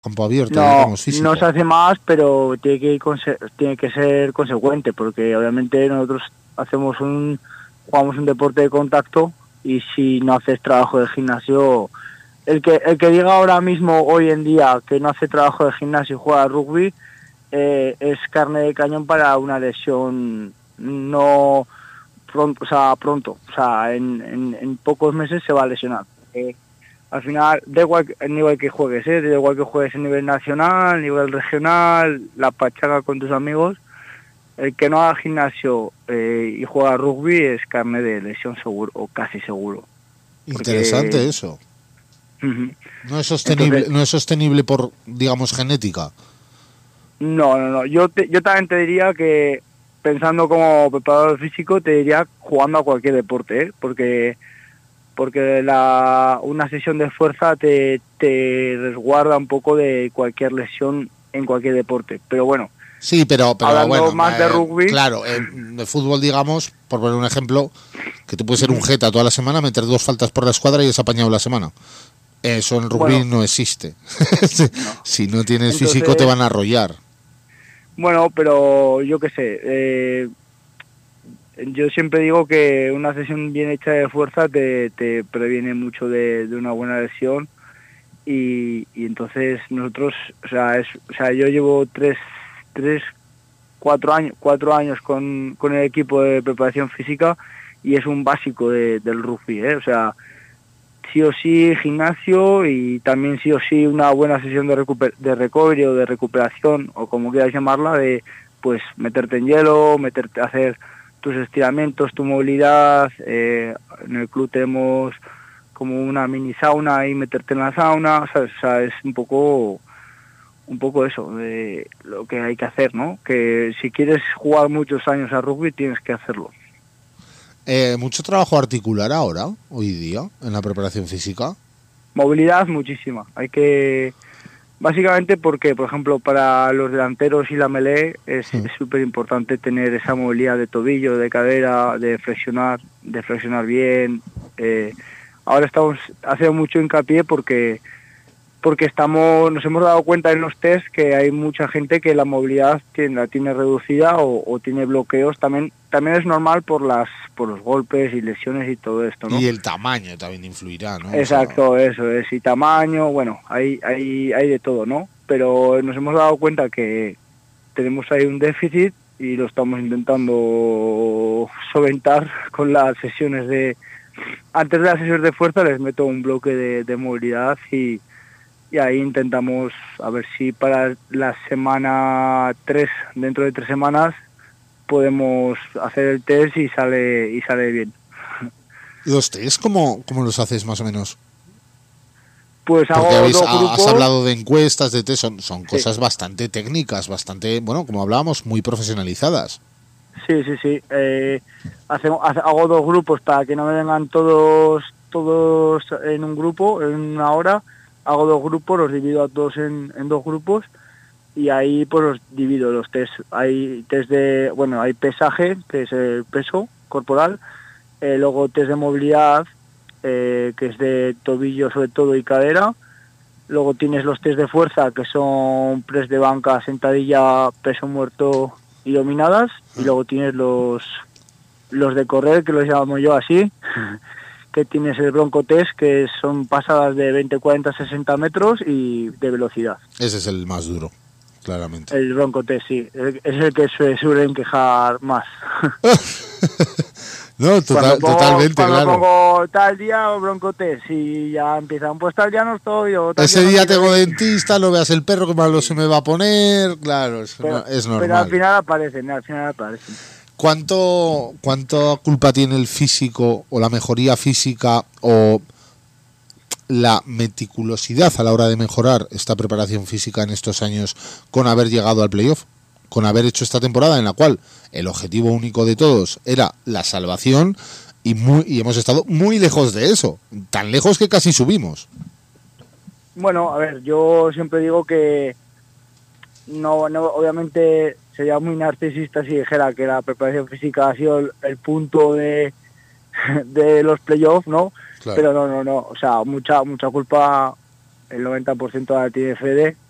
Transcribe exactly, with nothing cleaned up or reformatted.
campo abierto, no, digamos, físico. No se hace más, pero tiene que, ir conse- tiene que ser consecuente, porque obviamente nosotros hacemos un, jugamos un deporte de contacto y si no haces trabajo de gimnasio, el que el que diga ahora mismo, hoy en día, que no hace trabajo de gimnasio y juega rugby, eh, es carne de cañón para una lesión no pronto, o sea, pronto, o sea, en, en, en pocos meses se va a lesionar. Eh, al final, da igual el nivel que juegues, ¿eh? Da igual que juegues en nivel nacional, nivel regional, la pachanga con tus amigos, el que no haga gimnasio eh, y juega rugby es carne de lesión seguro, o casi seguro. Interesante Porque, eso. uh-huh. No es sostenible, Entonces, no es sostenible por, digamos, genética. no, no, no. Yo, te, yo también te diría que, pensando como preparador físico, te diría jugando a cualquier deporte, ¿eh? Porque porque la, una sesión de fuerza te, te resguarda un poco de cualquier lesión en cualquier deporte. Pero bueno, Sí, pero, pero hablando bueno, más de eh, rugby... claro, eh, de fútbol, digamos, por poner un ejemplo, que tú puedes ser un Uh-huh. jeta toda la semana, meter dos faltas por la escuadra y es apañado la semana. Eso en rugby Bueno, no existe. no. Si no tienes físico te Entonces, van a arrollar. bueno, pero yo qué sé, eh, yo siempre digo que una sesión bien hecha de fuerza te, te previene mucho de, de una buena lesión y, y entonces nosotros, o sea, es, o sea, yo llevo tres, tres cuatro años cuatro años con, con el equipo de preparación física y es un básico de, del rugby, ¿eh? O sea, sí o sí gimnasio y también sí o sí una buena sesión de, recuper de recovery o de recuperación o como quieras llamarla, de pues meterte en hielo, meterte a hacer tus estiramientos, tu movilidad. Eh, en el club tenemos como una mini sauna y meterte en la sauna, ¿sabes? O sea, es un poco un poco eso, de lo que hay que hacer, ¿no? Que si quieres jugar muchos años a rugby tienes que hacerlo. Eh, mucho trabajo articular ahora, hoy día, en la preparación física. Movilidad muchísima. Hay que, básicamente porque, por ejemplo, para los delanteros y la melee es súper importante tener esa movilidad de tobillo, de cadera, de flexionar, de flexionar bien. Eh, ahora estamos haciendo mucho hincapié porque porque estamos nos hemos dado cuenta en los test que hay mucha gente que la movilidad tiene, la tiene reducida o, o tiene bloqueos. También también es normal por las por los golpes y lesiones y todo esto, ¿no? Y el tamaño también influirá, ¿no? Exacto, O sea... eso es, y tamaño, bueno, hay, hay, hay de todo, ¿no? Pero nos hemos dado cuenta que tenemos ahí un déficit y lo estamos intentando solventar con las sesiones de... Antes de las sesiones de fuerza les meto un bloque de, de movilidad y, y ahí intentamos a ver si para la semana tres, dentro de tres semanas, podemos hacer el test y sale y sale bien. ¿Los test cómo, cómo los haces más o menos? Pues Porque hago habéis, dos has grupos. hablado de encuestas, de test, son, son Sí. cosas bastante técnicas, bastante, bueno, como hablábamos, muy profesionalizadas. Sí, sí, sí. Eh, hacemos, hago dos grupos para que no me vengan todos todos en un grupo, en una hora. Hago dos grupos, los divido a todos en, en dos grupos y ahí pues los divido los test. Hay test de, bueno, hay pesaje, que es el peso corporal, eh, luego test de movilidad, eh, que es de tobillo sobre todo y cadera. Luego tienes los test de fuerza, que son press de banca, sentadilla, peso muerto y dominadas. Y luego tienes los los de correr, que los llamo yo así, que tienes el bronco test, que son pasadas de veinte, cuarenta, sesenta metros y de velocidad. Ese es el más duro, claramente. El bronco test, sí. Es el que se suelen quejar más. No, total, Cuando pongo, totalmente, cuando claro. pongo tal día o bronco test y ya empiezan, pues tal día no estoy o tal Ese día, no día quiero tengo ir. dentista, no veas el perro que malo se me va a poner, claro, es, Pero, es pero al normal. final aparecen, al final aparecen. ¿Cuánto, ¿Cuánta culpa tiene el físico o la mejoría física o la meticulosidad a la hora de mejorar esta preparación física en estos años con haber llegado al playoff? Con haber hecho esta temporada en la cual el objetivo único de todos era la salvación y, muy, y hemos estado muy lejos de eso, tan lejos que casi subimos. Bueno, a ver, yo siempre digo que no, no obviamente sería muy narcisista si dijera que la preparación física ha sido el, el punto de, de los playoffs, ¿no? Claro. Pero no, no, no, o sea, mucha mucha culpa, el noventa por ciento la tiene Fede,